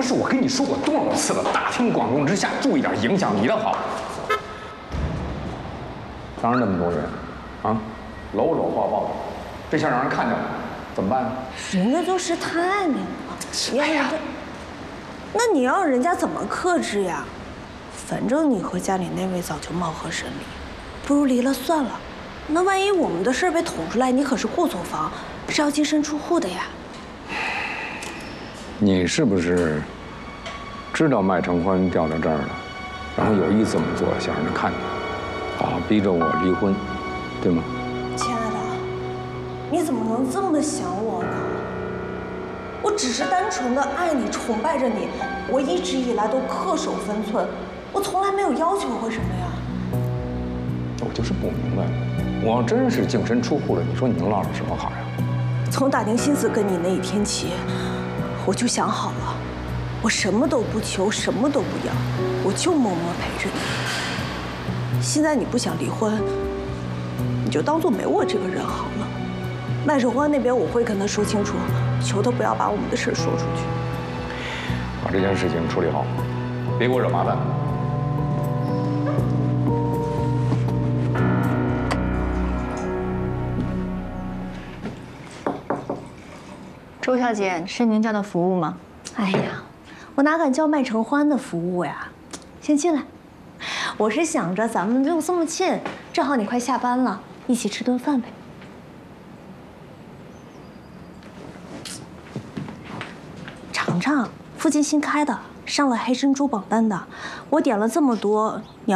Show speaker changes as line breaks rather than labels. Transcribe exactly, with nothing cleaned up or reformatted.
是我跟你说过多少次了，大庭广众之下注意点，影响你的好。当然那么多人，啊，搂搂抱抱的，这下让人看见了，怎么办呢？
人家就是太明了，你要人家，那你要人家怎么克制呀？反正你和家里那位早就貌合神离，不如离了算了。那万一我们的事儿被捅出来，你可是过错方，是要净身出户的呀。
你是不是知道麦承欢调到这儿了，然后有意这么做，想让他看见，啊，逼着我离婚，对吗？
亲爱的，你怎么能这么想我呢？我只是单纯的爱你、崇拜着你，我一直以来都恪守分寸，我从来没有要求过什么呀。
我就是不明白，我要真是净身出户了，你说你能落着什么好呀？
从打定心思跟你那一天起，我就想好了，我什么都不求，什么都不要，我就默默陪着你。现在你不想离婚，你就当做没我这个人好了。麦守欢那边我会跟他说清楚，求他不要把我们的事说出去。
把这件事情处理好，别给我惹麻烦。
周小姐，是您叫的服务吗？
哎呀，我哪敢叫麦承欢的服务呀！先进来。我是想着咱们就这么近，正好你快下班了，一起吃顿饭呗。尝尝，附近新开的，上了黑珍珠榜单的。我点了这么多，你要。